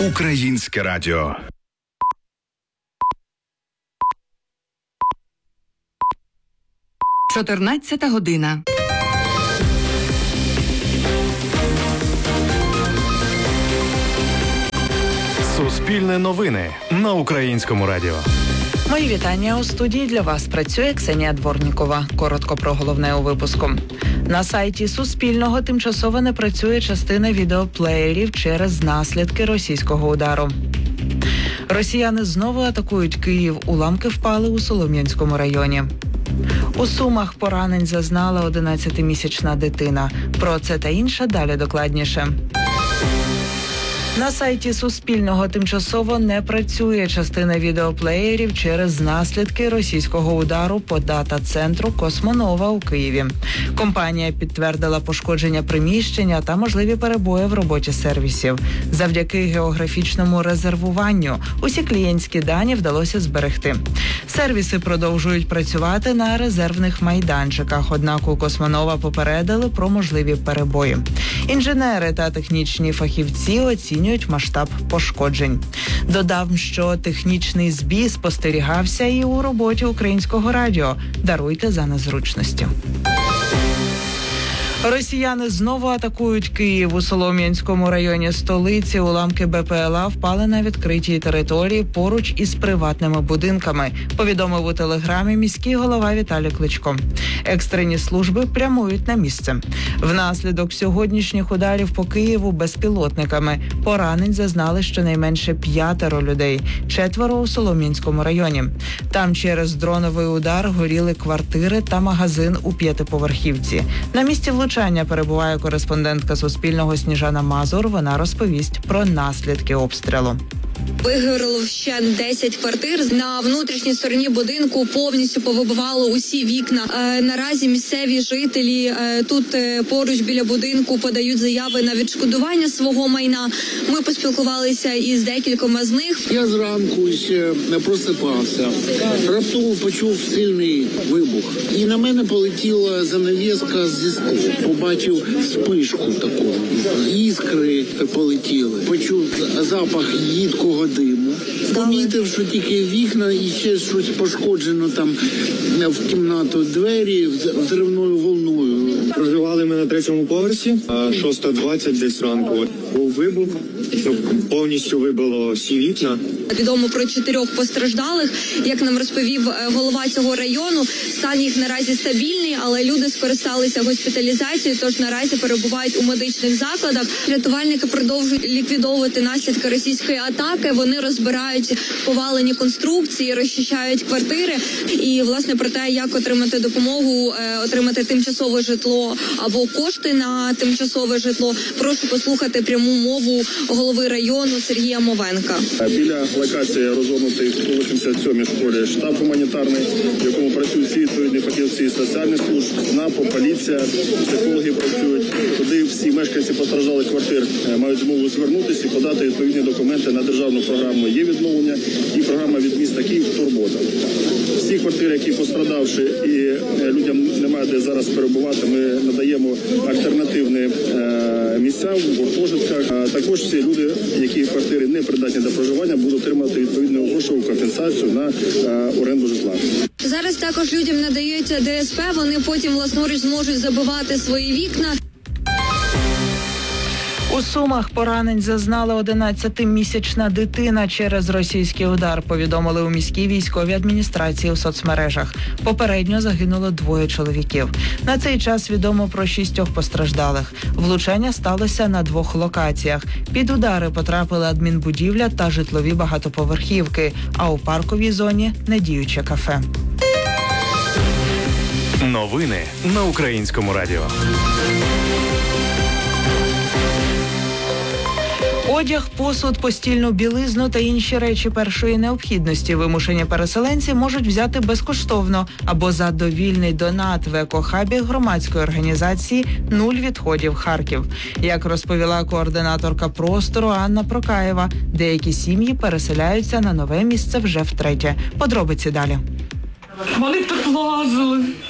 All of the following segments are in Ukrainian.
Українське радіо. Чотирнадцята година. Суспільне новини на Українському радіо. Мої вітання. У студії для вас працює Ксенія Дворнікова. Коротко про головне у випуску. На сайті Суспільного тимчасово не працює частина відеоплеєрів через наслідки російського удару. Росіяни знову атакують Київ. Уламки впали у Солом'янському районі. У Сумах поранень зазнала 11-місячна дитина. Про це та інше далі докладніше. На сайті Суспільного тимчасово не працює частина відеоплеєрів через наслідки російського удару по дата-центру «Космонова» у Києві. Компанія підтвердила пошкодження приміщення та можливі перебої в роботі сервісів. Завдяки географічному резервуванню усі клієнтські дані вдалося зберегти. Сервіси продовжують працювати на резервних майданчиках, однак у «Космонова» попередили про можливі перебої. Інженери та технічні фахівці оцінюють масштаб пошкоджень. Додав, що технічний збій спостерігався і у роботі Українського радіо. Даруйте за незручності. Росіяни знову атакують Київ. У Солом'янському районі столиці уламки БПЛА впали на відкритій території поруч із приватними будинками, повідомив у телеграмі міський голова Віталій Кличко. Екстрені служби прямують на місце. Внаслідок сьогоднішніх ударів по Києву безпілотниками поранень зазнали щонайменше 5 людей, 4 у Солом'янському районі. Там через дроновий удар горіли квартири та магазин у 5-поверхівці. На місці влучання перебуває кореспондентка Суспільного Сніжана Мазур. Вона розповість про наслідки обстрілу. Вигоріло вщент 10 квартир. На внутрішній стороні будинку повністю повибивало усі вікна. Наразі місцеві жителі тут поруч біля будинку подають заяви на відшкодування свого майна. Ми поспілкувалися із декількома з них. Я зранку ще не просипався. Раптово почув сильний вибух. І на мене полетіла занавіска зі склу. Побачив спишку таку. Іскри полетіли. Почув запах їдкого диму. Помітив, що тільки вікна і ще щось пошкоджено там в кімнату, двері взривною волною. Проживали ми на 3-му поверсі, 6:20 десь ранку. Був вибух, повністю вибило всі вікна. Відомо про 4 постраждалих. Як нам розповів голова цього району, стан їх наразі стабільний, але люди скористалися госпіталізацією, тож наразі перебувають у медичних закладах. Рятувальники продовжують ліквідовувати наслідки російської атаки. Вони розбирають повалені конструкції, розчищають квартири. І, власне, про те, як отримати допомогу, отримати тимчасове житло або кошти на тимчасове житло, прошу послухати пряму мову голови району Сергія Мовенка. Біля локації розгорнутий в 187-й школі штаб гуманітарний, в якому працюють всі відповідні фахівці соціальних служб, СНАПу, поліція, психологи працюють. Туди всі мешканці постраждалих квартир мають змогу звернутися і подати відповідні документи на державну програму «Є відновлення» і програма від міста Київ «Турбота». Всі квартири, які пострадавши і людям немає де зараз перебувати, ми надаємо альтернативні місця в гуртожитках. Також всі люди, які квартири не придатні до проживання, будуть отримати відповідну грошову компенсацію на оренду житла. Зараз також людям надається ДСП, вони потім власноруч зможуть забивати свої вікна. У Сумах поранень зазнала 11-місячна дитина через російський удар, повідомили у міській військовій адміністрації у соцмережах. Попередньо загинуло 2 чоловіків. На цей час відомо про 6 постраждалих. Влучання сталося на 2 локаціях. Під удари потрапили адмінбудівля та житлові багатоповерхівки, а у парковій зоні – недіюче кафе. Новини на Українському радіо. Одяг, посуд, постільну білизну та інші речі першої необхідності вимушені переселенці можуть взяти безкоштовно або за довільний донат в екохабі громадської організації «Нуль відходів Харків». Як розповіла координаторка простору Анна Прокаєва, деякі сім'ї переселяються на нове місце вже втретє. Подробиці далі. Вони тут лазили.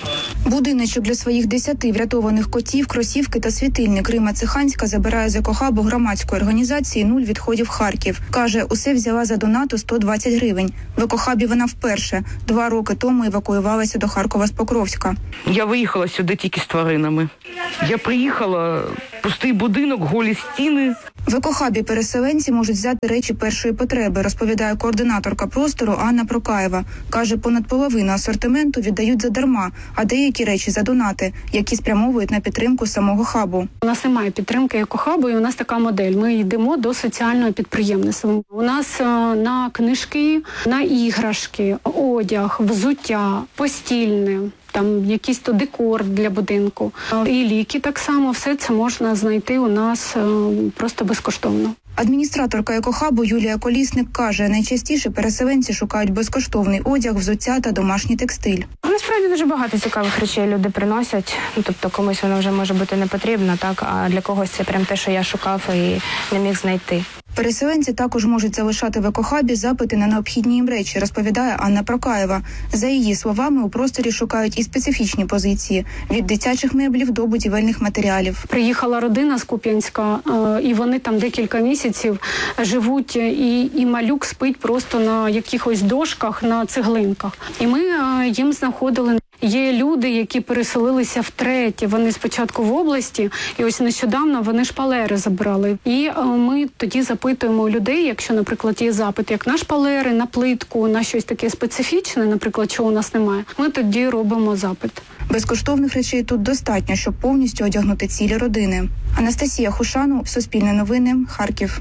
Будиночок для своїх 10 врятованих котів, кросівки та світильник Рима Циханська забирає з екохабу громадської організації «Нуль відходів Харків». Каже, усе взяла за донату 120 гривень. В екохабі вона вперше. 2 роки тому евакуювалася до Харкова з Покровська. Я виїхала сюди тільки з тваринами. Я приїхала, пустий будинок, голі стіни. В екохабі переселенці можуть взяти речі першої потреби, розповідає координаторка простору Анна Прокаєва. Каже, понад половину асортименту віддають задарма, а деякі речі за донати, які спрямовують на підтримку самого хабу. У нас немає підтримки екохабу, і у нас така модель. Ми йдемо до соціального підприємництва. У нас на книжки, на іграшки, одяг, взуття, постільне, там якийсь то декор для будинку. І ліки так само, все це можна знайти у нас просто безкоштовно. Адміністраторка екохабу Юлія Колісник каже, найчастіше переселенці шукають безкоштовний одяг, взуття та домашній текстиль. Насправді дуже багато цікавих речей люди приносять. Тобто комусь вона вже може бути не потрібна, так, а для когось це прям те, що я шукав і не міг знайти. Переселенці також можуть залишати в екохабі запити на необхідні їм речі, розповідає Анна Прокаєва. За її словами, у просторі шукають і специфічні позиції – від дитячих меблів до будівельних матеріалів. Приїхала родина з Куп'янська, і вони там декілька місяців живуть, і малюк спить просто на якихось дошках, на цеглинках. І ми їм знаходили. Є люди, які переселилися втретє. Вони спочатку в області, і ось нещодавно вони шпалери забрали. І ми тоді запитуємо у людей, якщо, наприклад, є запит, як на шпалери, на плитку, на щось таке специфічне, наприклад, чого у нас немає, ми тоді робимо запит. Безкоштовних речей тут достатньо, щоб повністю одягнути цілі родини. Анастасія Хушану, Суспільне новини, Харків.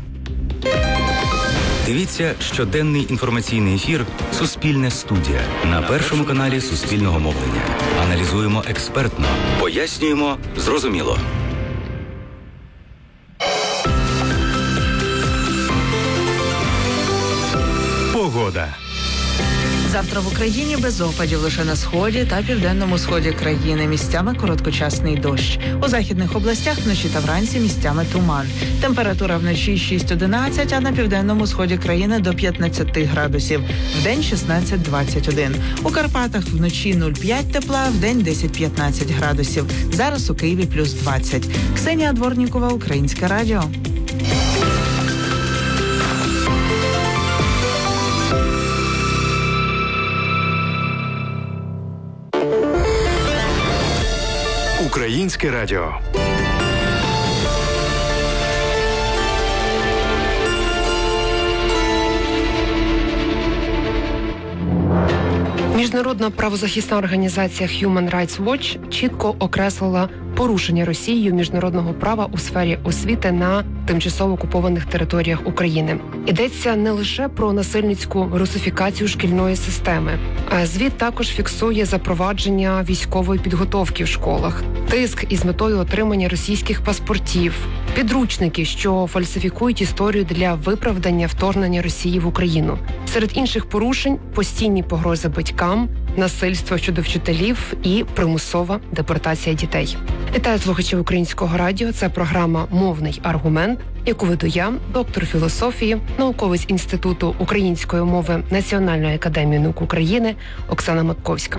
Дивіться щоденний інформаційний ефір «Суспільне студія» на Першому каналі Суспільного мовлення. Аналізуємо експертно, пояснюємо зрозуміло. Погода. Завтра в Україні без опадів лише на сході та південному сході країни. Місцями короткочасний дощ. У західних областях вночі та вранці місцями туман. Температура вночі 6-11, а на південному сході країни до 15 градусів. Вдень 16-21. У Карпатах вночі 0,5 тепла, вдень 10-15 градусів. Зараз у Києві плюс 20. Ксенія Дворнікова, Українське радіо. Українське радіо. Міжнародна правозахисна організація Human Rights Watch чітко окреслила порушення Росією міжнародного права у сфері освіти на тимчасово окупованих територіях України. Йдеться не лише про насильницьку русифікацію шкільної системи. Звіт також фіксує запровадження військової підготовки в школах, тиск із метою отримання російських паспортів, підручники, що фальсифікують історію для виправдання вторгнення Росії в Україну. Серед інших порушень – постійні погрози батькам, насильство щодо вчителів і примусова депортація дітей. Вітаю слухачів Українського радіо. Це програма «Мовний аргумент», яку веду я, доктор філософії, науковець Інституту української мови Національної академії наук України Оксана Матковська.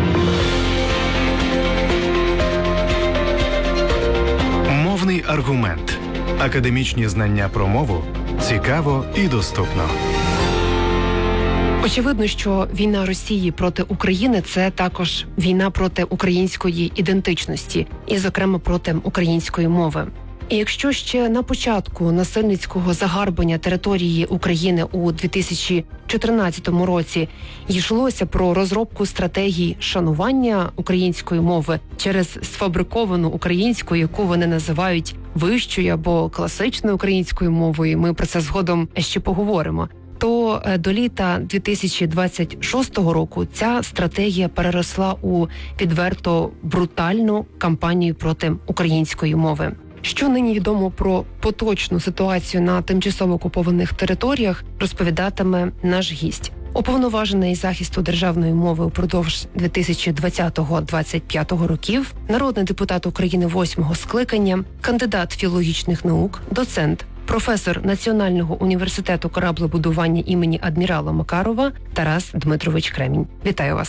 Мовний аргумент. Академічні знання про мову цікаво і доступно. Очевидно, що війна Росії проти України – це також війна проти української ідентичності і, зокрема, проти української мови. І якщо ще на початку насильницького загарбання території України у 2014 році йшлося про розробку стратегії шанування української мови через сфабриковану українську, яку вони називають вищою або класичною українською мовою, ми про це згодом ще поговоримо, то до літа 2026 року ця стратегія переросла у відверто брутальну кампанію проти української мови. Що нині відомо про поточну ситуацію на тимчасово окупованих територіях, розповідатиме наш гість. Уповноважений із захисту державної мови упродовж 2020-2025 років, народний депутат України 8-го скликання, кандидат філологічних наук, доцент, професор Національного університету кораблебудування імені адмірала Макарова Тарас Дмитрович Кремінь. Вітаю вас.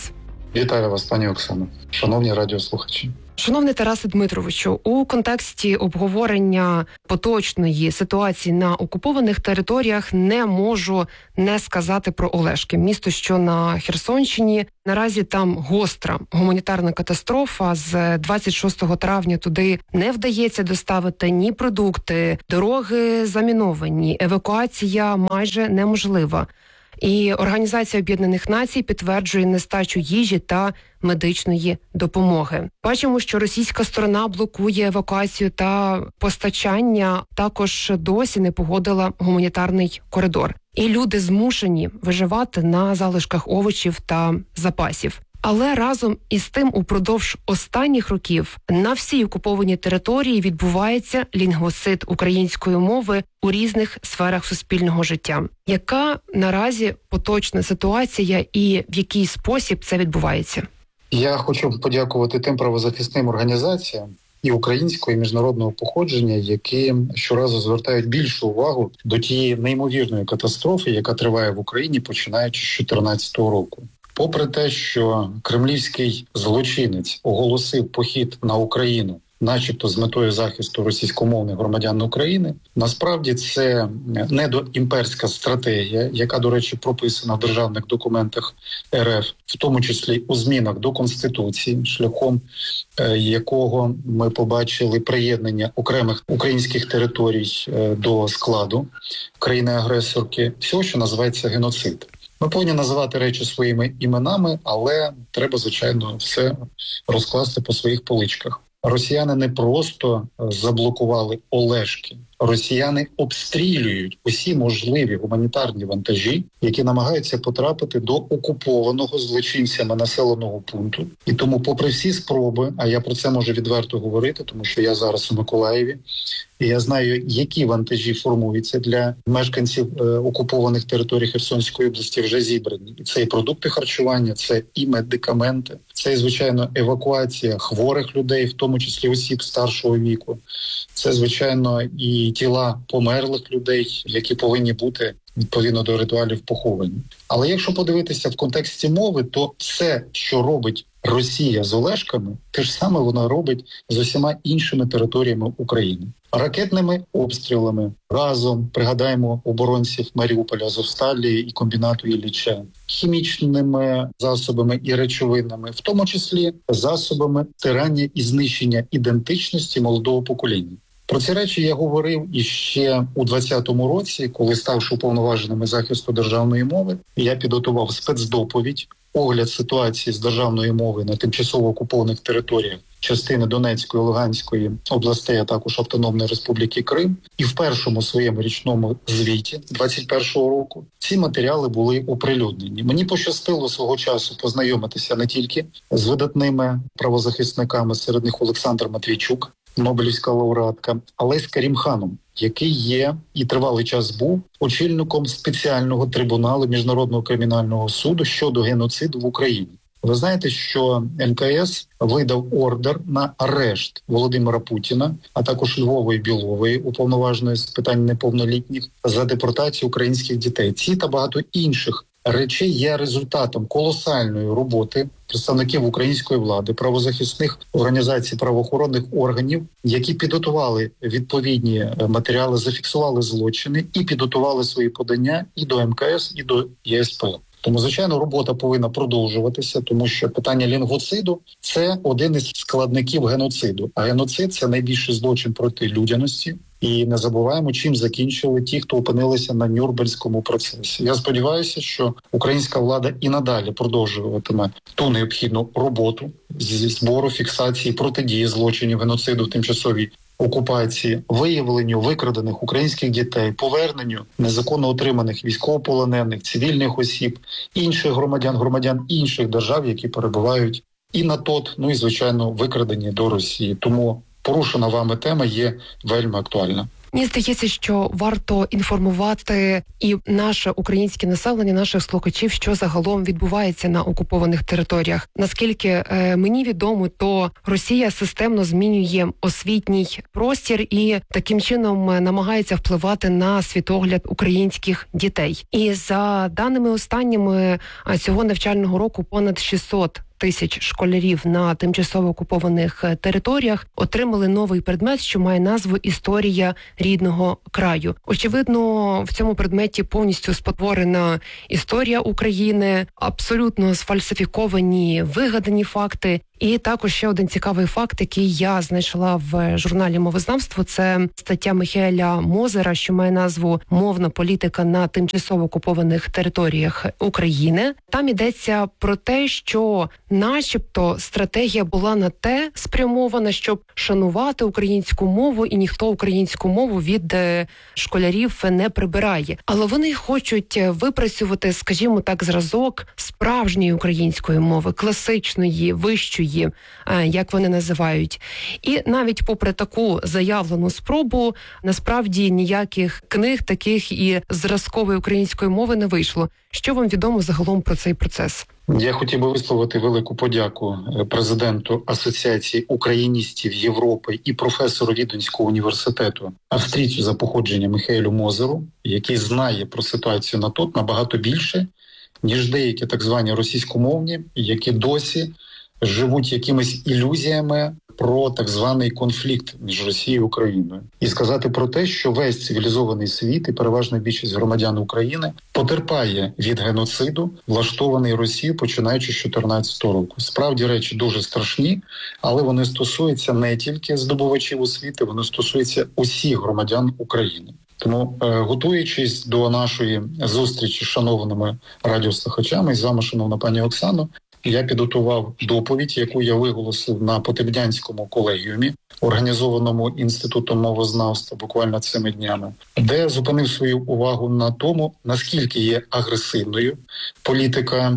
Вітаю вас, пані Оксано. Шановні радіослухачі. Шановний Тарасе Дмитровичу, у контексті обговорення поточної ситуації на окупованих територіях не можу не сказати про Олешки. Місто, що на Херсонщині. Наразі там гостра гуманітарна катастрофа. З 26 травня туди не вдається доставити ні продукти, дороги заміновані, евакуація майже неможлива. І Організація Об'єднаних Націй підтверджує нестачу їжі та медичної допомоги. Бачимо, що російська сторона блокує евакуацію та постачання, також досі не погодила гуманітарний коридор. І люди змушені виживати на залишках овочів та запасів. Але разом із тим упродовж останніх років на всій окупованій території відбувається лінгвоцид української мови у різних сферах суспільного життя. Яка наразі поточна ситуація і в який спосіб це відбувається? Я хочу подякувати тим правозахисним організаціям і українського, і міжнародного походження, які щоразу звертають більшу увагу до тієї неймовірної катастрофи, яка триває в Україні, починаючи з 2014 року. Попри те, що кремлівський злочинець оголосив похід на Україну, начебто з метою захисту російськомовних громадян України, насправді це недоімперська стратегія, яка, до речі, прописана в державних документах РФ, в тому числі у змінах до Конституції, шляхом якого ми побачили приєднання окремих українських територій до складу країни-агресорки, всього, що називається геноцид. Ми повинні називати речі своїми іменами, але треба, звичайно, все розкласти по своїх поличках. Росіяни не просто заблокували Олешки. Росіяни обстрілюють усі можливі гуманітарні вантажі, які намагаються потрапити до окупованого злочинцями населеного пункту. І тому, попри всі спроби, а я про це можу відверто говорити, тому що я зараз у Миколаєві, і я знаю, які вантажі формуються для мешканців окупованих територій Херсонської області вже зібрані. І це і продукти харчування, це і медикаменти, це і, звичайно, евакуація хворих людей, в тому числі осіб старшого віку. Це, звичайно, і тіла померлих людей, які повинні бути відповідно до ритуалів поховані. Але якщо подивитися в контексті мови, то все, що робить Росія з Олешками, те ж саме вона робить з усіма іншими територіями України. Ракетними обстрілами разом, пригадаємо оборонців Маріуполя, Азовсталі і комбінату Ілліча, хімічними засобами і речовинами, в тому числі засобами стирання і знищення ідентичності молодого покоління. Про ці речі я говорив іще у 2020 році, коли, ставши уповноваженим із захисту державної мови, я підготував спецдоповідь, огляд ситуації з державної мови на тимчасово окупованих територіях частини Донецької, Луганської областей, а також Автономної Республіки Крим. І в першому своєму річному звіті 2021 року ці матеріали були оприлюднені. Мені пощастило свого часу познайомитися не тільки з видатними правозахисниками, серед них Олександр Матвійчук, Нобелівська лауреатка, але й з Карім Ханом, який є і тривалий час був очільником спеціального трибуналу Міжнародного кримінального суду щодо геноциду в Україні. Ви знаєте, що МКС видав ордер на арешт Володимира Путіна, а також Львової Білової, уповноваженої з питань неповнолітніх, за депортацію українських дітей. Ці та багато інших речей є результатом колосальної роботи представників української влади, правозахисних організацій, правоохоронних органів, які підготували відповідні матеріали, зафіксували злочини і підготували свої подання і до МКС, і до ЄСПЛ. Тому, звичайно, робота повинна продовжуватися, тому що питання лінгвоциду – це один із складників геноциду. А геноцид – це найбільший злочин проти людяності. І не забуваємо, чим закінчили ті, хто опинилися на Нюрнберзькому процесі. Я сподіваюся, що українська влада і надалі продовжуватиме ту необхідну роботу зі збору, фіксації, протидії злочинів геноциду в тимчасовій окупації, виявленню викрадених українських дітей, поверненню незаконно отриманих військовополонених, цивільних осіб, інших громадян інших держав, які перебувають і на ТОТ, ну і, звичайно, викрадені до Росії. Тому порушена вами тема є вельми актуальна. Мені здається, що варто інформувати і наше українське населення, наших слухачів, що загалом відбувається на окупованих територіях. Наскільки мені відомо, то Росія системно змінює освітній простір і таким чином намагається впливати на світогляд українських дітей. І за даними останніми цього навчального року понад 600 тисяч школярів на тимчасово окупованих територіях отримали новий предмет, що має назву «Історія рідного краю». Очевидно, в цьому предметі повністю спотворена історія України, абсолютно сфальсифіковані, вигадані факти. І також ще один цікавий факт, який я знайшла в журналі «Мовознавство», це стаття Міхеля Мозера, що має назву «Мовна політика на тимчасово окупованих територіях України». Там йдеться про те, що начебто стратегія була на те спрямована, щоб шанувати українську мову, і ніхто українську мову від школярів не прибирає. Але вони хочуть випрацювати, скажімо так, зразок справжньої української мови, класичної, вищої, як вони називають. І навіть попри таку заявлену спробу, насправді ніяких книг таких і зразкової української мови не вийшло. Що вам відомо загалом про цей процес? Я хотів би висловити велику подяку президенту Асоціації україністів Європи і професору Віденського університету, австрійцю за походженням Міхеелю Мозеру, який знає про ситуацію на тут набагато більше, ніж деякі так звані російськомовні, які досі живуть якимись ілюзіями про так званий конфлікт між Росією і Україною. І сказати про те, що весь цивілізований світ і переважна більшість громадян України потерпає від геноциду, влаштований Росією, починаючи з 2014 року. Справді речі дуже страшні, але вони стосуються не тільки здобувачів освіти, вони стосуються усіх громадян України. Тому, готуючись до нашої зустрічі з шановними радіослухачами, і з вами, шановна пані Оксано, я підготував доповідь, яку я виголосив на Потебнянському колегіумі, організованому Інститутом мовознавства буквально цими днями, де зупинив свою увагу на тому, наскільки є агресивною політика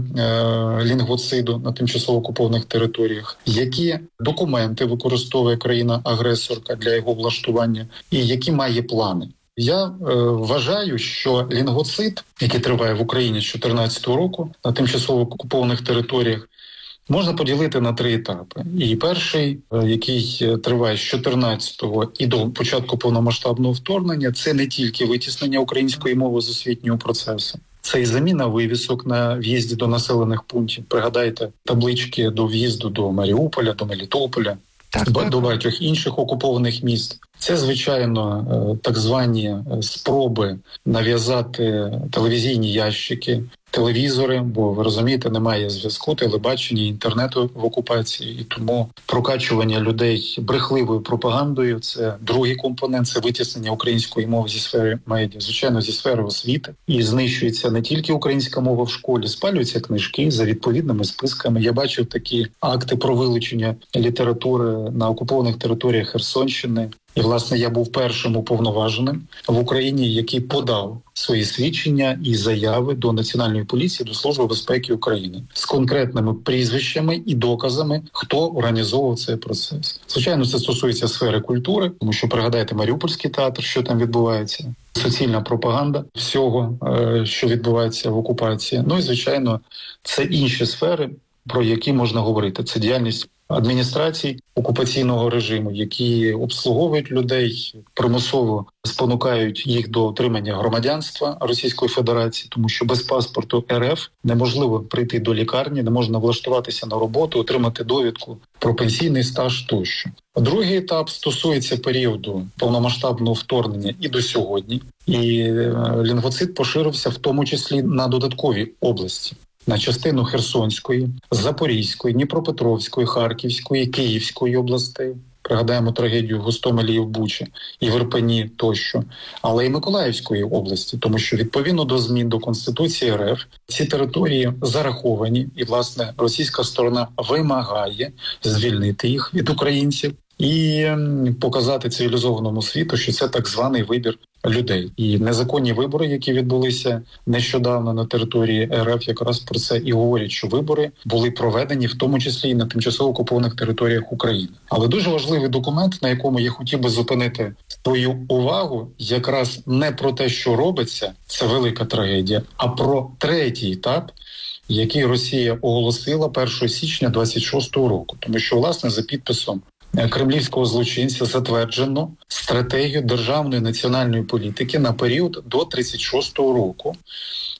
лінгвоциду на тимчасово окупованих територіях, які документи використовує країна-агресорка для його влаштування і які має плани. Я вважаю, що лінгвоцид, який триває в Україні з 2014 року на тимчасово окупованих територіях, можна поділити на 3 етапи. І перший, який триває з 2014-го і до початку повномасштабного вторгнення, це не тільки витіснення української мови з освітнього процесу. Це і заміна вивісок на в'їзді до населених пунктів. Пригадайте таблички до в'їзду до Маріуполя, до Мелітополя, до багатьох інших окупованих міст. Це, звичайно, так звані спроби нав'язати телевізійні ящики, телевізори, бо, ви розумієте, немає зв'язку, телебачення, інтернету в окупації, і тому прокачування людей брехливою пропагандою – це другий компонент, це витіснення української мови зі сфери медіа, звичайно, зі сфери освіти. І знищується не тільки українська мова в школі, спалюються книжки за відповідними списками. Я бачив такі акти про вилучення літератури на окупованих територіях Херсонщини. І, власне, я був першим уповноваженим в Україні, який подав свої свідчення і заяви до Національної поліції, до Служби безпеки України з конкретними прізвищами і доказами, хто організовував цей процес. Звичайно, це стосується сфери культури, тому що, пригадайте, Маріупольський театр, що там відбувається, суцільна пропаганда всього, що відбувається в окупації. Ну і, звичайно, це інші сфери, про які можна говорити. Це діяльність адміністрацій окупаційного режиму, які обслуговують людей, примусово спонукають їх до отримання громадянства Російської Федерації, тому що без паспорту РФ неможливо прийти до лікарні, не можна влаштуватися на роботу, отримати довідку про пенсійний стаж тощо. Другий етап стосується періоду повномасштабного вторгнення і до сьогодні. І лінгвоцид поширився в тому числі на додаткові області. На частину Херсонської, Запорізької, Дніпропетровської, Харківської, Київської областей. Пригадаємо трагедію в Гостомелі і в Бучі, і в Ірпені тощо. Але й Миколаївської області, тому що відповідно до змін до Конституції РФ ці території зараховані, і, власне, російська сторона вимагає звільнити їх від українців і показати цивілізованому світу, що це так званий вибір людей. І незаконні вибори, які відбулися нещодавно на території РФ, якраз про це і говорять, що вибори були проведені, в тому числі і на тимчасово окупованих територіях України. Але дуже важливий документ, на якому я хотів би зупинити свою увагу, якраз не про те, що робиться, це велика трагедія, а про третій етап, який Росія оголосила 1 січня 26-го року. Тому що, власне, за підписом кремлівського злочинця затверджено стратегію державної національної політики на період до 36-го року.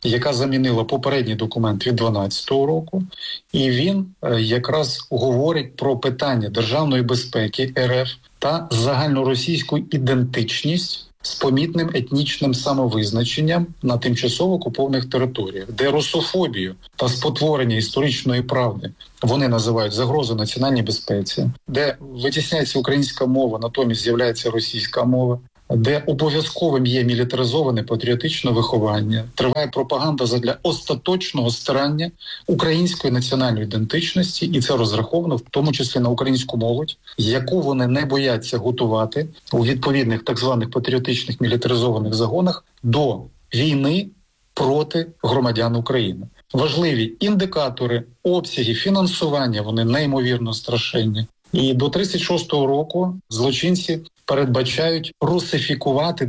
яка замінила попередній документ від 2012 року, і він якраз говорить про питання державної безпеки РФ та загальноросійську ідентичність з помітним етнічним самовизначенням на тимчасово окупованих територіях, де русофобію та спотворення історичної правди вони називають загрозою національній безпеці, де витісняється українська мова, натомість з'являється російська мова, де обов'язковим є мілітаризоване патріотичне виховання, триває пропаганда задля остаточного стирання української національної ідентичності, і це розраховано в тому числі на українську молодь, яку вони не бояться готувати у відповідних так званих патріотичних мілітаризованих загонах до війни проти громадян України. Важливі індикатори, обсяги, фінансування, вони неймовірно страшенні. І до 36-го року злочинці передбачають русифікувати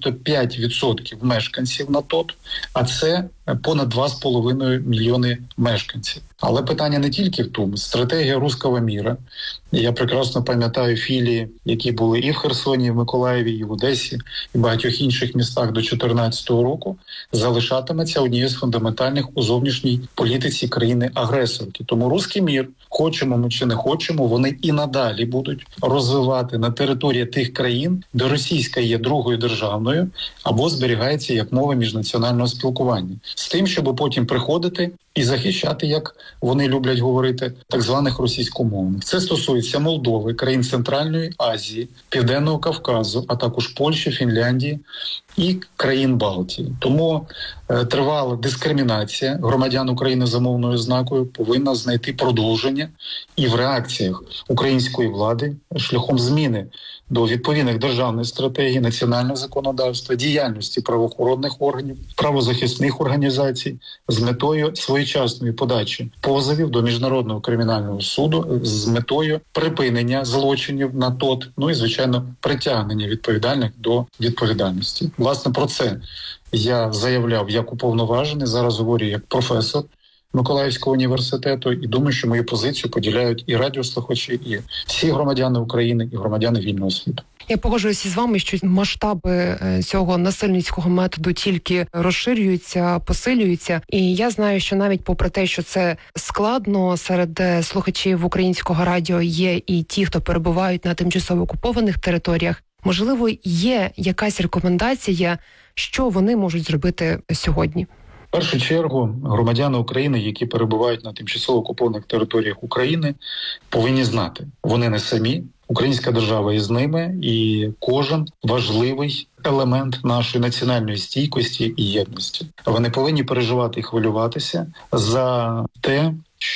95% мешканців на ТОТ, а це понад 2,5 мільйони мешканців. Але питання не тільки в тому. Стратегія руського міра. Я прекрасно пам'ятаю філії, які були і в Херсоні, і в Миколаєві, і в Одесі, і в багатьох інших містах до 2014 року, залишатиметься однією з фундаментальних у зовнішній політиці країни-агресорки. Тому руський мір, хочемо ми чи не хочемо, вони і надалі будуть розвивати на території тих країн, де російська є другою державною або зберігається як мова міжнаціонального спілкування. З тим, щоб потім приходити і захищати, як вони люблять говорити, так званих російськомовних. Це стосується Молдови, країн Центральної Азії, Південного Кавказу, а також Польщі, Фінляндії і країн Балтії. Тому тривала дискримінація громадян України за мовною ознакою повинна знайти продовження і в реакціях української влади шляхом зміни до відповідних державних стратегій, національного законодавства, діяльності правоохоронних органів, правозахисних організацій з метою своєчасної подачі позовів до Міжнародного кримінального суду з метою припинення злочинів на ТОТ, ну і, звичайно, притягнення відповідальних до відповідальності. Власне, про це я заявляв як уповноважений, зараз говорю як професор Миколаївського університету, і думаю, що мою позицію поділяють і радіослухачі, і всі громадяни України, і громадяни вільного світу. Я погоджуюся з вами, що масштаби цього насильницького методу тільки розширюються, посилюються. І я знаю, що навіть попри те, що це складно, серед слухачів українського радіо є і ті, хто перебувають на тимчасово окупованих територіях. Можливо, є якась рекомендація, що вони можуть зробити сьогодні? В першу чергу громадяни України, які перебувають на тимчасово окупованих територіях України, повинні знати, вони не самі, українська держава із ними, і кожен важливий елемент нашої національної стійкості і єдності. Вони повинні переживати і хвилюватися за те,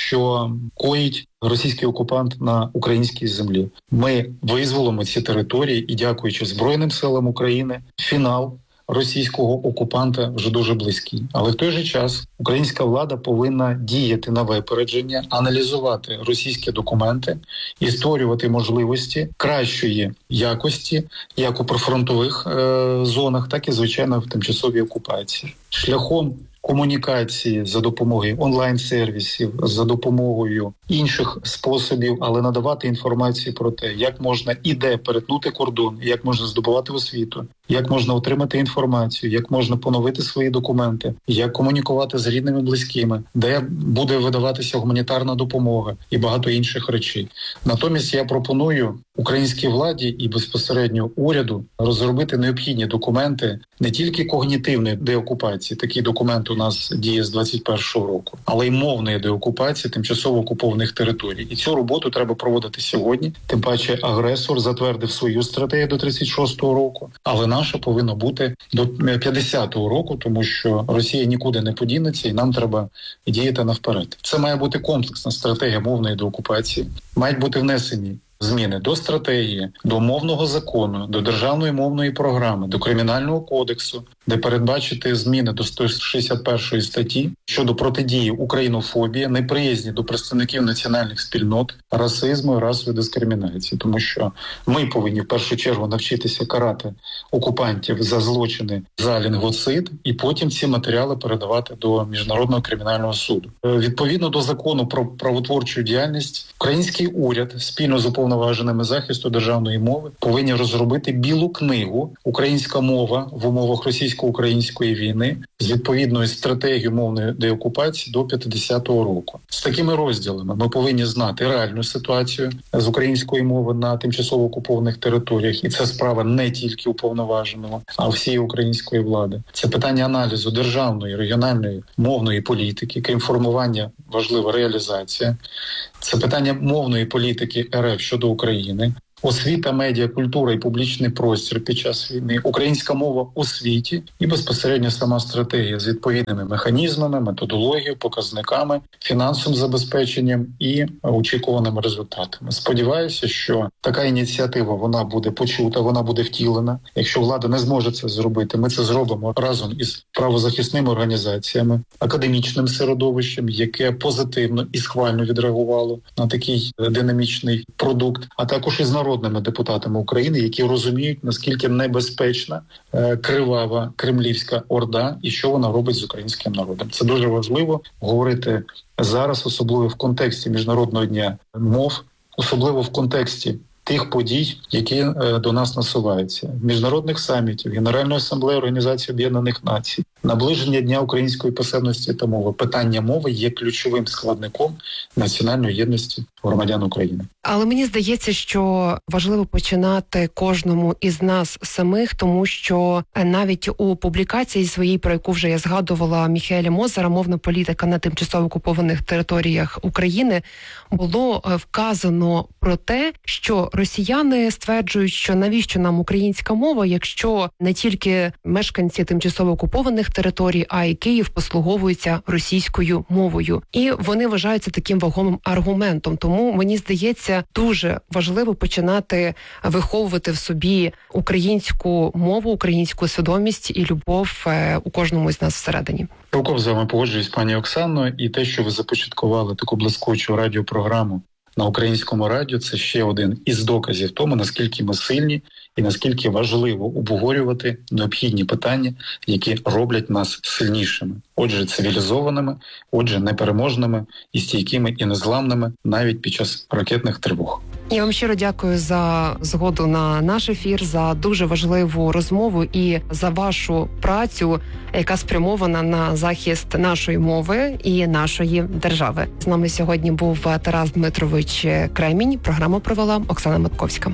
що коїть російський окупант на українській землі. Ми визволимо ці території і, дякуючи Збройним силам України, фінал російського окупанта вже дуже близький. Але в той же час українська влада повинна діяти на випередження, аналізувати російські документи і створювати можливості кращої якості, як у прифронтових зонах, так і, звичайно, в тимчасовій окупації. Шляхом комунікації за допомогою онлайн-сервісів, за допомогою інших способів, але надавати інформацію про те, як можна і де перетнути кордон, як можна здобувати освіту, як можна отримати інформацію, як можна поновити свої документи, як комунікувати з рідними, близькими, де буде видаватися гуманітарна допомога і багато інших речей. Натомість я пропоную українській владі і безпосередньо уряду розробити необхідні документи не тільки когнітивної деокупації, такий документ у нас діє з 21-го року, але й мовної деокупації тимчасово окупованих територій. І цю роботу треба проводити сьогодні. Тим паче агресор затвердив свою стратегію до 36-го року, але наша повинна бути до 50-го року, тому що Росія нікуди не подінеться і нам треба діяти навперед. Це має бути комплексна стратегія мовної деокупації. Мають бути внесені зміни до стратегії, до мовного закону, до державної мовної програми, до Кримінального кодексу, де передбачити зміни до 161 статті щодо протидії українофобії, неприязні до представників національних спільнот, расизму і расової дискримінації. Тому що ми повинні в першу чергу навчитися карати окупантів за злочини, за лінгвоцид, і потім ці матеріали передавати до Міжнародного кримінального суду. Відповідно до закону про правотворчу діяльність, український уряд спільно з уповноваженими захисту державної мови повинні розробити білу книгу «Українська мова в умовах російсько-української війни» з відповідною стратегією мовної деокупації до 50-го року. З такими розділами ми повинні знати реальну ситуацію з української мови на тимчасово окупованих територіях. І це справа не тільки уповноваженого, а всієї української влади. Це питання аналізу державної, регіональної, мовної політики, крім формування важлива реалізація. Це питання мовної політики РФ щодо України. Освіта, медіа, культура і публічний простір під час війни, українська мова у світі і безпосередньо сама стратегія з відповідними механізмами, методологією, показниками, фінансовим забезпеченням і очікуваними результатами. Сподіваюся, що така ініціатива, вона буде почута, вона буде втілена. Якщо влада не зможе це зробити, ми це зробимо разом із правозахисними організаціями, академічним середовищем, яке позитивно і схвально відреагувало на такий динамічний продукт, а також із народними депутатами України, які розуміють, наскільки небезпечна, кривава кремлівська орда і що вона робить з українським народом. Це дуже важливо говорити зараз, особливо в контексті Міжнародного дня мов, особливо в контексті тих подій, які до нас насуваються. Міжнародних самітів, Генеральної асамблеї Організації Об'єднаних Націй, наближення Дня української писемності та мови. Питання мови є ключовим складником національної єдності громадян України. Але мені здається, що важливо починати кожному із нас самих, тому що навіть у публікації своїй, про яку вже я згадувала, Міхеля Мозера «Мовна політика на тимчасово окупованих територіях України», було вказано про те, що росіяни стверджують, що навіщо нам українська мова, якщо не тільки мешканці тимчасово окупованих територій, а й Київ послуговуються російською мовою. І вони вважаються таким вагомим аргументом. Тому, мені здається, дуже важливо починати виховувати в собі українську мову, українську свідомість і любов у кожному з нас всередині. Цілком з вами погоджуюсь, пані Оксано, і те, що ви започаткували таку блискучу радіопрограму на українському радіо, це ще один із доказів тому, наскільки ми сильні і наскільки важливо обговорювати необхідні питання, які роблять нас сильнішими. Отже, цивілізованими, отже, непереможними і стійкими, і незламними навіть під час ракетних тривог. Я вам щиро дякую за згоду на наш ефір, за дуже важливу розмову і за вашу працю, яка спрямована на захист нашої мови і нашої держави. З нами сьогодні був Тарас Дмитрович Кремінь. Програму провела Оксана Матковська.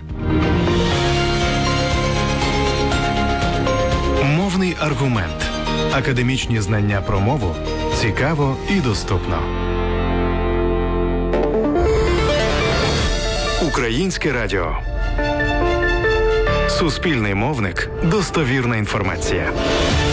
Мовний аргумент. Академічні знання про мову цікаво і доступно. Українське радіо. Суспільний мовник. Достовірна інформація.